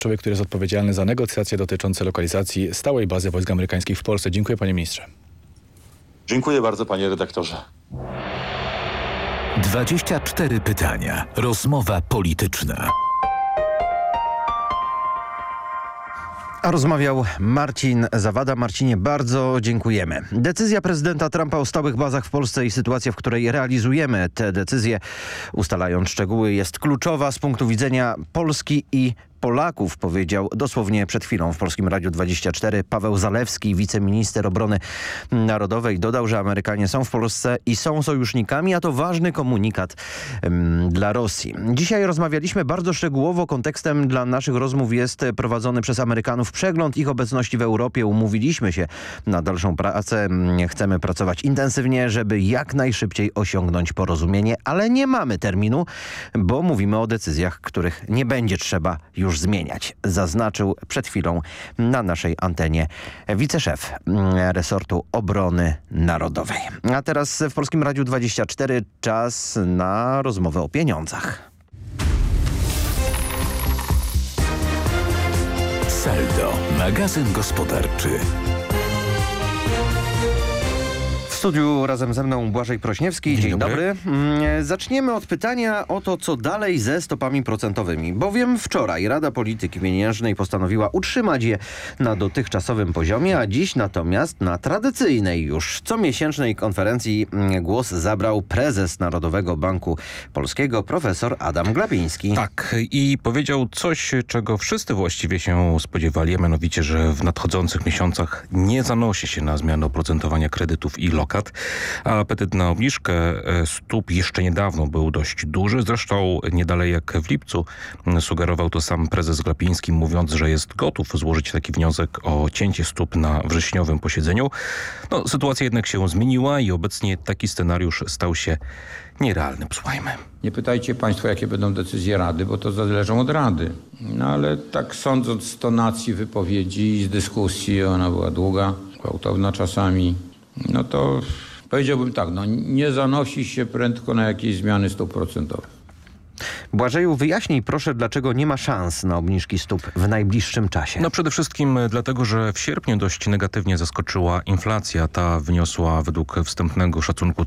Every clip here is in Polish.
człowiek, który jest odpowiedzialny za negocjacje dotyczące lokalizacji stałej bazy wojsk amerykańskich w Polsce. Dziękuję, panie ministrze. Dziękuję bardzo, panie redaktorze. 24 pytania. Rozmowa polityczna. A rozmawiał Marcin Zawada. Marcinie, bardzo dziękujemy. Decyzja prezydenta Trumpa o stałych bazach w Polsce i sytuacja, w której realizujemy te decyzje, ustalając szczegóły, jest kluczowa z punktu widzenia Polski i Polaków, powiedział dosłownie przed chwilą w Polskim Radiu 24 Paweł Zalewski, wiceminister obrony narodowej. Dodał, że Amerykanie są w Polsce i są sojusznikami, a to ważny komunikat dla Rosji. Dzisiaj rozmawialiśmy bardzo szczegółowo. Kontekstem dla naszych rozmów jest prowadzony przez Amerykanów przegląd ich obecności w Europie. Umówiliśmy się na dalszą pracę. Chcemy pracować intensywnie, żeby jak najszybciej osiągnąć porozumienie, ale nie mamy terminu, bo mówimy o decyzjach, których nie będzie trzeba już zmieniać, zaznaczył przed chwilą na naszej antenie wiceszef resortu obrony narodowej. A teraz w Polskim Radiu 24 czas na rozmowę o pieniądzach. Saldo, magazyn gospodarczy. W studiu razem ze mną Błażej Prośniewski. Dzień dobry. Zaczniemy od pytania o to, co dalej ze stopami procentowymi. Bowiem wczoraj Rada Polityki Pieniężnej postanowiła utrzymać je na dotychczasowym poziomie, a dziś natomiast na tradycyjnej już comiesięcznej konferencji głos zabrał prezes Narodowego Banku Polskiego, profesor Adam Glapiński. Tak, i powiedział coś, czego wszyscy właściwie się spodziewali, a mianowicie, że w nadchodzących miesiącach nie zanosi się na zmianę oprocentowania kredytów i lokat, a apetyt na obniżkę stóp jeszcze niedawno był dość duży. Zresztą nie dalej jak w lipcu sugerował to sam prezes Glapiński, mówiąc, że jest gotów złożyć taki wniosek o cięcie stóp na wrześniowym posiedzeniu. No, sytuacja jednak się zmieniła i obecnie taki scenariusz stał się nierealny. Posłuchajmy. Nie pytajcie państwo, jakie będą decyzje Rady, bo to zależą od Rady. No ale tak sądząc z tonacji wypowiedzi i z dyskusji, ona była długa, gwałtowna czasami, no to powiedziałbym tak, nie zanosi się prędko na jakieś zmiany stóp procentowych. Błażeju, wyjaśnij proszę, dlaczego nie ma szans na obniżki stóp w najbliższym czasie. No przede wszystkim dlatego, że w sierpniu dość negatywnie zaskoczyła inflacja. Ta wyniosła według wstępnego szacunku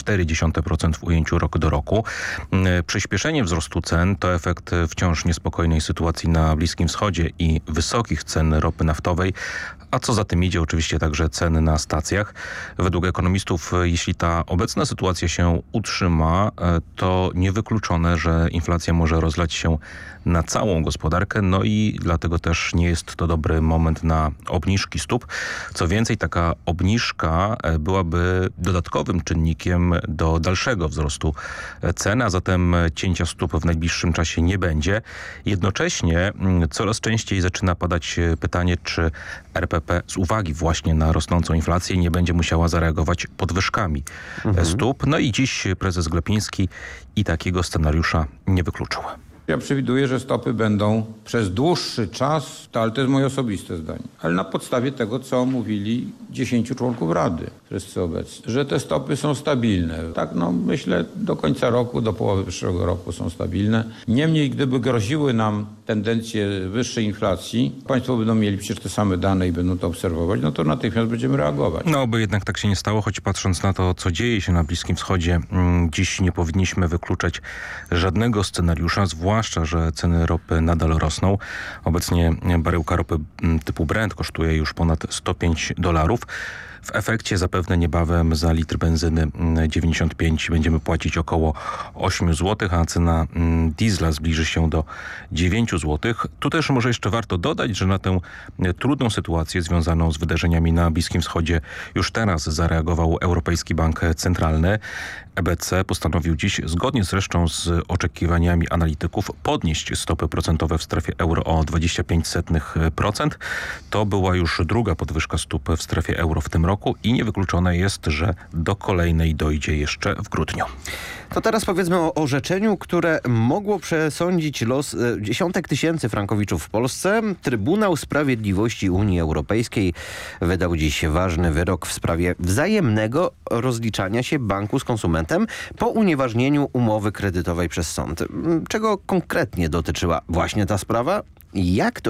3,4% w ujęciu rok do roku. Przyspieszenie wzrostu cen to efekt wciąż niespokojnej sytuacji na Bliskim Wschodzie i wysokich cen ropy naftowej, a co za tym idzie oczywiście także ceny na stacjach. Według ekonomistów, jeśli ta obecna sytuacja się utrzyma, to niewykluczone, że inflacja może rozlać się na całą gospodarkę, no i dlatego też nie jest to dobry moment na obniżki stóp. Co więcej, taka obniżka byłaby dodatkowym czynnikiem do dalszego wzrostu cen, a zatem cięcia stóp w najbliższym czasie nie będzie. Jednocześnie coraz częściej zaczyna padać pytanie, czy RPP z uwagi właśnie na rosnącą inflację nie będzie musiała zareagować podwyżkami stóp. No i dziś prezes Glapiński i takiego scenariusza nie wykluczył. Ja przewiduję, że stopy będą przez dłuższy czas, ale to jest moje osobiste zdanie, ale na podstawie tego, co mówili 10 członków Rady, wszyscy obecni, że te stopy są stabilne. Tak, myślę, do końca roku, do połowy przyszłego roku są stabilne. Niemniej, gdyby groziły nam tendencje wyższej inflacji, państwo będą mieli przecież te same dane i będą to obserwować, no to natychmiast będziemy reagować. No, by jednak tak się nie stało, choć patrząc na to, co dzieje się na Bliskim Wschodzie, dziś nie powinniśmy wykluczać żadnego scenariusza, zwłaszcza, że ceny ropy nadal rosną. Obecnie baryłka ropy typu Brent kosztuje już ponad $105. W efekcie zapewne niebawem za litr benzyny 95 będziemy płacić około 8 zł, a cena diesla zbliży się do 9 zł. Tu też może jeszcze warto dodać, że na tę trudną sytuację związaną z wydarzeniami na Bliskim Wschodzie już teraz zareagował Europejski Bank Centralny. EBC postanowił dziś, zgodnie zresztą z oczekiwaniami analityków, podnieść stopy procentowe w strefie euro o 0,25%. To była już druga podwyżka stóp w strefie euro w tym roku i niewykluczone jest, że do kolejnej dojdzie jeszcze w grudniu. To teraz powiedzmy o orzeczeniu, które mogło przesądzić los dziesiątek tysięcy frankowiczów w Polsce. Trybunał Sprawiedliwości Unii Europejskiej wydał dziś ważny wyrok w sprawie wzajemnego rozliczania się banku z konsumentem po unieważnieniu umowy kredytowej przez sąd. Czego konkretnie dotyczyła właśnie ta sprawa Jak to